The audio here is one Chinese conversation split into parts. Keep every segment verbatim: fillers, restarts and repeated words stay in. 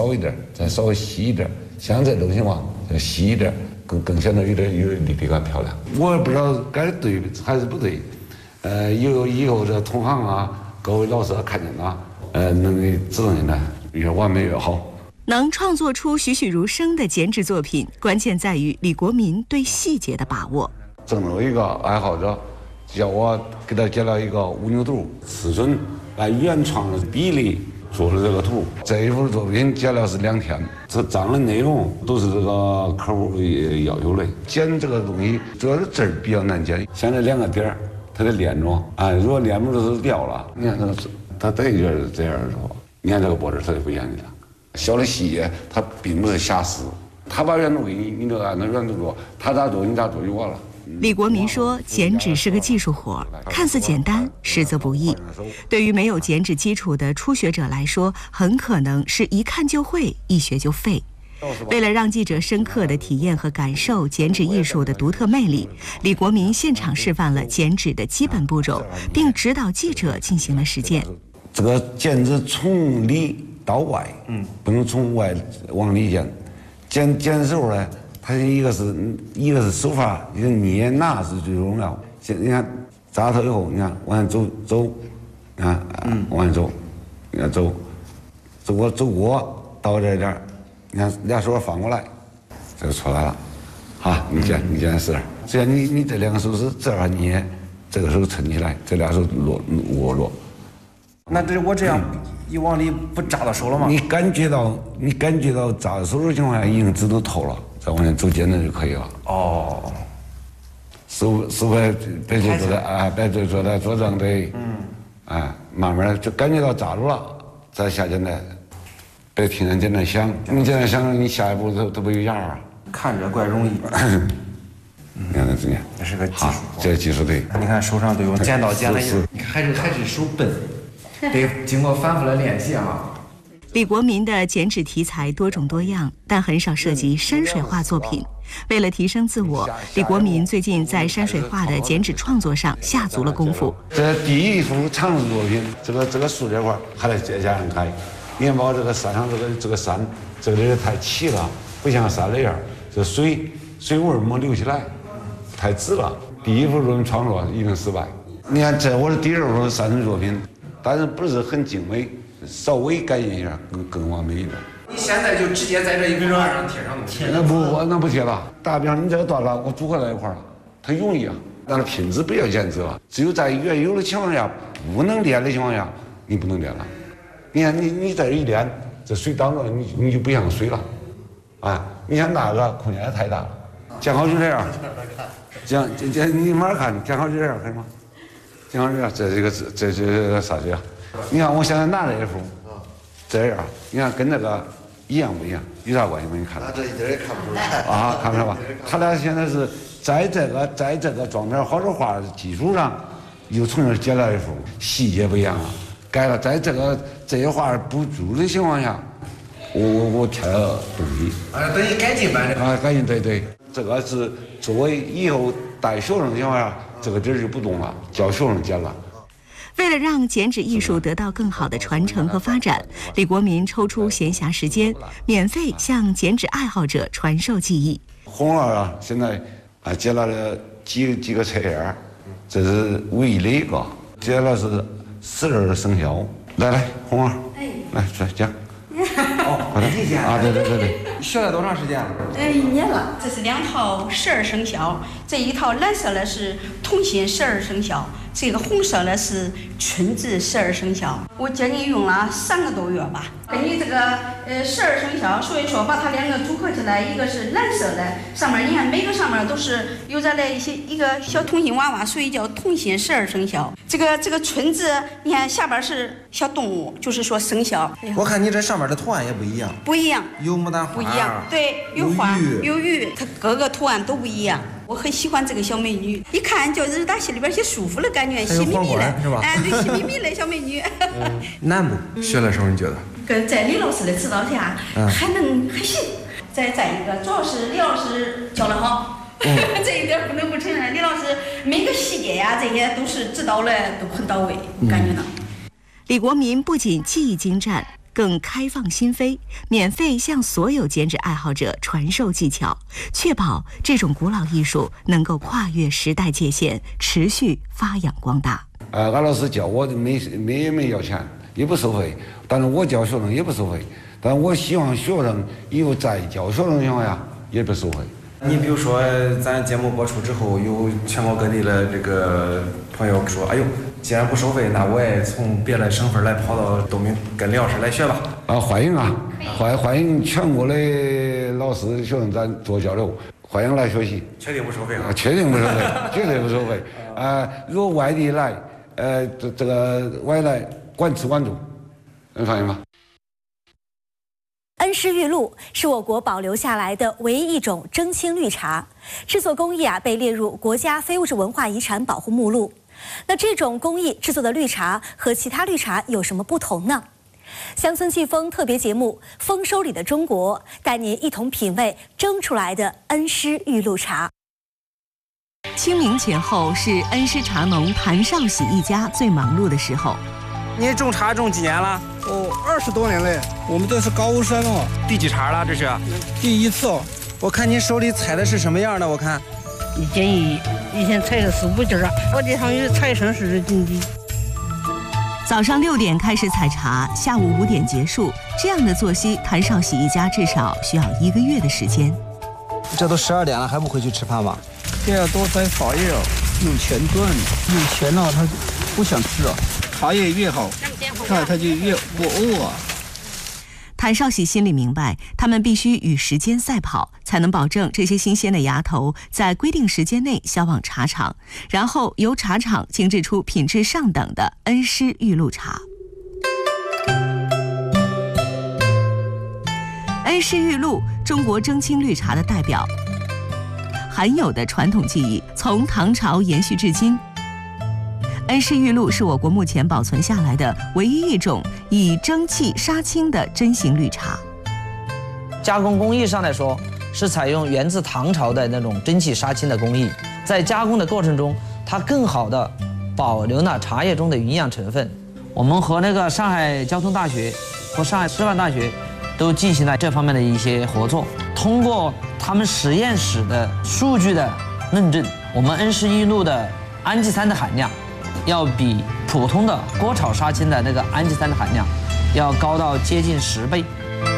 少一点，再稍微细一点，像这种情况再细一点，更更显得有点有点立体感漂亮。我也不知道该对还是不对，呃，有以后这同行啊，各位老师看见了，呃，能给指正的越完美越好。 能创作出栩栩如生的剪纸作品，关键在于李国民对细节的把握。 正有一个爱好者叫我给他剪了一个五牛犊，尺寸按原创的比例做的这个图。这一幅作品剪了是两天，这章的内容都是这个客户要求的。剪这个东西主要是字儿比较难剪，像这两个点儿，它得连着，啊，如果连不住就掉了。你看这个，它这一点这样的时候，你看这个脖子它就不严谨了。小的细节它并不是瑕疵，他把原图给你，你就按照原图做，他咋做你咋做就完了。 李国民说，剪纸是个技术活，看似简单，实则不易。对于没有剪纸基础的初学者来说，很可能是一看就会，一学就废。为了让记者深刻地体验和感受剪纸艺术的独特魅力，李国民现场示范了剪纸的基本步骤，并指导记者进行了实践。 这个剪纸从里到外，嗯，不能从外往里剪。剪剪的时候呢，它一个是一个是手法，一个捏拿是最重要。你看扎头以后，你看往下走走，你看，嗯，往下走，你看走，走过走过到这点，你看俩手翻过来，这就出来了。好，你剪你剪试试，只要你你这两个手是这样捏，这个手抻起来，这俩手落握落。 那这我这样一往里不扎到手了吗？ 你感觉到你感觉到扎到手的情况下，已经指头透了，再往前走剪子就可以了。 哦， 手手摆摆就坐在啊，摆就坐在坐正对，嗯，哎，慢慢的就感觉到扎住了，再下剪来，别听人剪子响，你剪子响，你下一步都都不有样啊。 看着怪容易。 你看这怎样？ 这是个技术， 这技术对。 你看手上都用剪刀剪了一下，你看还是还是手笨。得经过反复的练习啊。 李国民的剪纸题材多种多样，但很少涉及山水画作品。为了提升自我，李国民最近在山水画的剪纸创作上下足了功夫。 这第一幅常识作品，这个这个树这块还得再加上开。你看，把这个山上这个这个山，这个人太齐了，不像山那样，这水水纹没留起来，太直了。第一幅作品创作已经失败。你看，这我是第二幅山水作品。但是不是很精美，稍微改进一下更更完美一点。 你现在就直接在这一幅画上贴上贴？ 那不我那不贴了。打比方，你这个断了，我组合在一块儿了，它容易啊。但是品质不要坚持了，只有在原有的情况下不能练的情况下，你不能练了。你看你你这一练，这水当中你你就不像水了，啊！你像那个空间也太大了，剪好就这样，剪剪剪你慢慢看，剪好就这样可以吗？剪好这样，这这个这这这啥子呀？你看我现在拿这一幅，这样，你看跟那个一样不一样？有啥关系吗？你看。 那这一点也看不出来。 啊，看不出来吧？他俩现在是在这个在这个装片好多画的基础上，又重新剪了一幅，细节不一样了，改了。在这个这些画不足的情况下，我我我添了东西。 啊，等于改进版的。 啊，改进对对，这个是作为以后带学生的情况下。这个底儿就不动了，教学生剪了。 为了让剪纸艺术得到更好的传承和发展，李国民抽出闲暇时间，免费向剪纸爱好者传授技艺。 红儿啊，现在啊剪了几几个菜叶，这是唯一的一个，剪了是十二生肖。来来，红儿，哎，来来讲。 哦，快点啊！对对对对。 学了多长时间了？ 呃，一年了。这是两套十二生肖，这一套蓝色的是同心十二生肖，这个红色的是春至十二生肖。我将近用了三个多月吧。根据这个呃十二生肖，所以说把它两个组合起来，一个是蓝色的，上面你看每个上面都是有着的一些一个小同心娃娃，所以叫同心十二生肖。这个这个春至，你看下边是小动物，就是说生肖。 我看你这上面的图案也不一样。 不一样。 有牡丹花。 不一样，对，有花有鱼，它各个图案都不一样。我很喜欢这个小美女，一看就是打心里边些舒服的感觉，喜咪咪的， 是吧？ 哎，对，喜咪咪的小美女。 嗯、难不？学的时候你觉得？ 跟在李老师的指导下，嗯、还能还行。再再一个，主要是李老师教得好，嗯、这一点不能不承认。李老师每个细节呀，这些都是指导的都很到位，感觉到。 李国民不仅技艺精湛， 更开放心扉，免费向所有剪纸爱好者传授技巧，确保这种古老艺术能够跨越时代界限，持续发扬光大。 呃，安老师教我没没也没要钱，也不收费，但是我教学生也不收费，但我希望学生以后在教学生的情况下也不收费。 你比如说，咱节目播出之后，有全国各地的这个朋友说：“哎呦，既然不收费，那我也从别的省份来跑到东明跟李老师来学吧。” 啊，欢迎啊，欢欢迎全国的老师学生咱做交流，欢迎来学习。 确定不收费啊？ 确定不收费，绝对不收费。啊，如果外地来，呃，这这个外来管吃管住，能放心吗？ 恩施玉露是我国保留下来的唯一一种蒸青绿茶，制作工艺啊被列入国家非物质文化遗产保护目录。那这种工艺制作的绿茶和其他绿茶有什么不同呢？乡村季风特别节目《丰收里的中国》带您一同品味蒸出来的恩施玉露茶。 清明前后是恩施茶农谭少喜一家最忙碌的时候。 你种茶种几年了？ 哦，二十多年嘞。我们这是高山哦。 第几茬了？这是？ 第一次哦。 我看您手里采的是什么样的？我看。 以前以以前采的四五斤啊，我这上有采生是斤斤。 早上六点开始采茶，下午五点结束，这样的作息，谭少喜一家至少需要一个月的时间。 这都十二点了，还不回去吃饭吗？ 这要多摘茶叶哦，用钱赚，有钱了他不想吃啊。茶叶越好，那他就越不饿啊。 谭少喜心里明白，他们必须与时间赛跑，才能保证这些新鲜的芽头在规定时间内销往茶厂，然后由茶厂精制出品质上等的恩施玉露茶。恩施玉露，中国蒸青绿茶的代表，含有的传统技艺从唐朝延续至今。恩施玉露是我国目前保存下来的唯一一种以蒸汽杀青的针型绿茶。 加工工艺上来说，是采用源自唐朝的那种蒸汽杀青的工艺，在加工的过程中，它更好的保留了茶叶中的营养成分。我们和那个上海交通大学和上海师范大学都进行了这方面的一些合作，通过他们实验室的数据的论证，我们恩施玉露的氨基酸的含量要比普通的锅炒杀青的那个氨基酸的含量要高到接近十倍。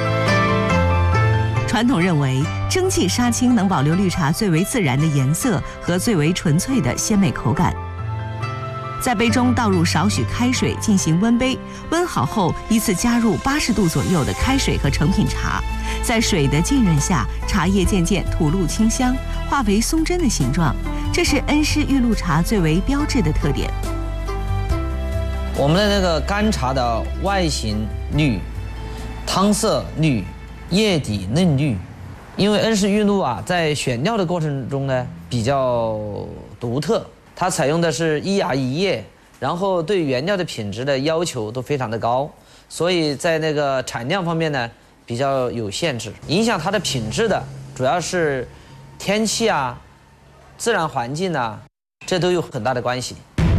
传统认为，蒸汽杀青能保留绿茶最为自然的颜色和最为纯粹的鲜美口感。在杯中倒入少许开水进行温杯，温好后依次加入八十度左右的开水和成品茶，在水的浸润下，茶叶渐渐吐露清香，化为松针的形状，这是恩施玉露茶最为标志的特点。 我们的那个干茶的外形绿，汤色绿，叶底嫩绿。因为恩施玉露啊，在选料的过程中呢比较独特，它采用的是一芽一叶，然后对原料的品质的要求都非常的高，所以在那个产量方面呢比较有限制。影响它的品质的主要是天气啊、自然环境啊，这都有很大的关系。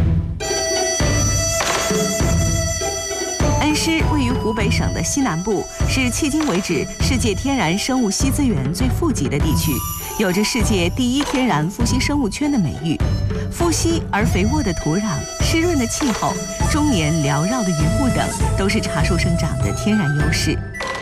恩施位于湖北省的西南部，是迄今为止世界天然生物硒资源最富集的地区，有着世界第一天然富硒生物圈的美誉。富硒而肥沃的土壤、湿润的气候、终年缭绕的云雾等，都是茶树生长的天然优势。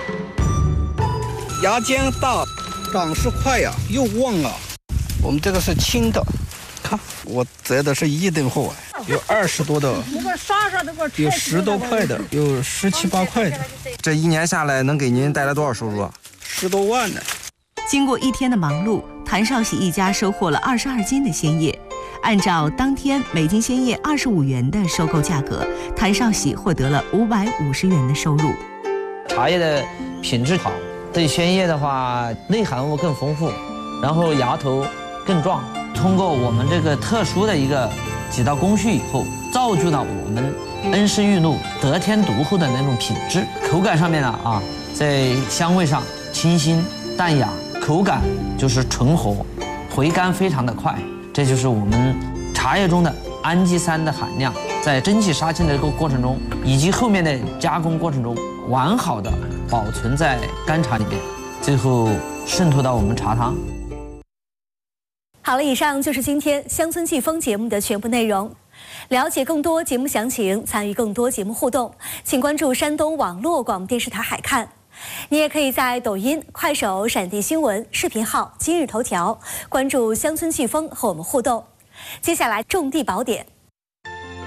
芽尖大，长势快呀，又旺啊。我们这个是青的，看我摘的是一吨厚啊，有二十多的，有十多块的，有十七八块的。 这一年下来能给您带来多少收入啊？ 十多万呢。 经过一天的忙碌，谭少喜一家收获了二十二斤的鲜叶。按照当天每斤鲜叶二十五元的收购价格，谭少喜获得了五百五十元的收入。 茶叶的品质好，对鲜叶的话内含物更丰富，然后芽头更壮。通过我们这个特殊的一个几道工序以后，造就了我们恩施玉露得天独厚的那种品质。口感上面呢啊，在香味上清新淡雅，口感就是醇和，回甘非常的快。这就是我们茶叶中的氨基酸的含量，在蒸汽杀青的这个过程中，以及后面的加工过程中， 完好的保存在干茶里面，最后渗透到我们茶汤。 好了，以上就是今天《乡村季风》节目的全部内容。了解更多节目详情，参与更多节目互动，请关注山东网络广播电视台海看。你也可以在抖音、快手、闪电新闻视频号、今日头条关注《乡村季风》和我们互动。接下来种地宝典。